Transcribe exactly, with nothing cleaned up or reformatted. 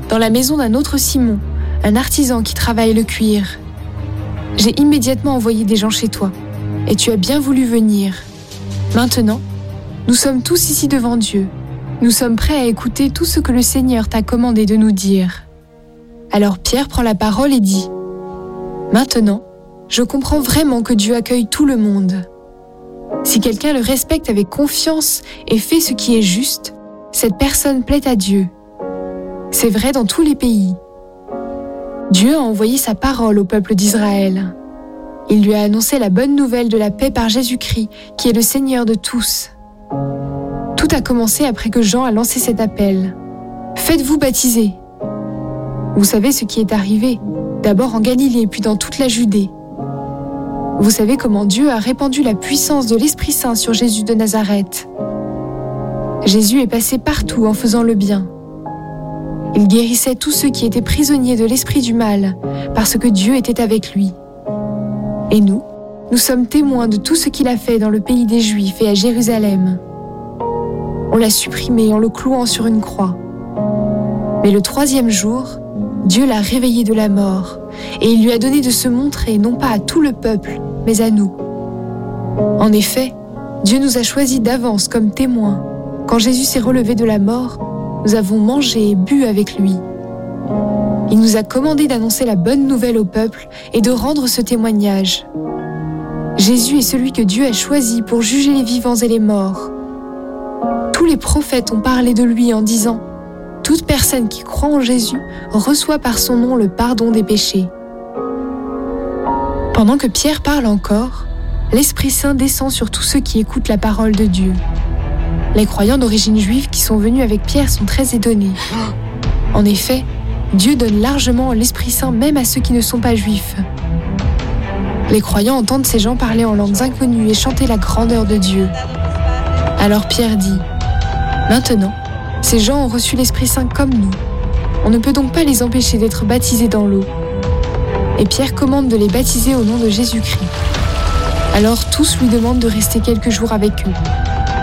dans la maison d'un autre Simon, un artisan qui travaille le cuir. J'ai immédiatement envoyé des gens chez toi, et tu as bien voulu venir. Maintenant, nous sommes tous ici devant Dieu. Nous sommes prêts à écouter tout ce que le Seigneur t'a commandé de nous dire. » Alors Pierre prend la parole et dit : « Maintenant, je comprends vraiment que Dieu accueille tout le monde. Si quelqu'un le respecte avec confiance et fait ce qui est juste, cette personne plaît à Dieu. C'est vrai dans tous les pays. Dieu a envoyé sa parole au peuple d'Israël. Il lui a annoncé la bonne nouvelle de la paix par Jésus-Christ, qui est le Seigneur de tous. Tout a commencé après que Jean a lancé cet appel. Faites-vous baptiser. Vous savez ce qui est arrivé, d'abord en Galilée, puis dans toute la Judée. Vous savez comment Dieu a répandu la puissance de l'Esprit Saint sur Jésus de Nazareth. Jésus est passé partout en faisant le bien. Il guérissait tous ceux qui étaient prisonniers de l'esprit du mal, parce que Dieu était avec lui. Et nous, nous sommes témoins de tout ce qu'il a fait dans le pays des Juifs et à Jérusalem. On l'a supprimé en le clouant sur une croix. Mais le troisième jour, Dieu l'a réveillé de la mort, et il lui a donné de se montrer non pas à tout le peuple, mais à nous. En effet, Dieu nous a choisis d'avance comme témoins. Quand Jésus s'est relevé de la mort, nous avons mangé et bu avec lui. Il nous a commandé d'annoncer la bonne nouvelle au peuple et de rendre ce témoignage. Jésus est celui que Dieu a choisi pour juger les vivants et les morts. Tous les prophètes ont parlé de lui en disant : toute personne qui croit en Jésus reçoit par son nom le pardon des péchés. Pendant que Pierre parle encore, l'Esprit Saint descend sur tous ceux qui écoutent la parole de Dieu. Les croyants d'origine juive qui sont venus avec Pierre sont très étonnés. En effet, Dieu donne largement l'Esprit Saint même à ceux qui ne sont pas juifs. Les croyants entendent ces gens parler en langues inconnues et chanter la grandeur de Dieu. Alors Pierre dit : « Maintenant, ces gens ont reçu l'Esprit Saint comme nous. On ne peut donc pas les empêcher d'être baptisés dans l'eau. » Et Pierre commande de les baptiser au nom de Jésus-Christ. Alors tous lui demandent de rester quelques jours avec eux.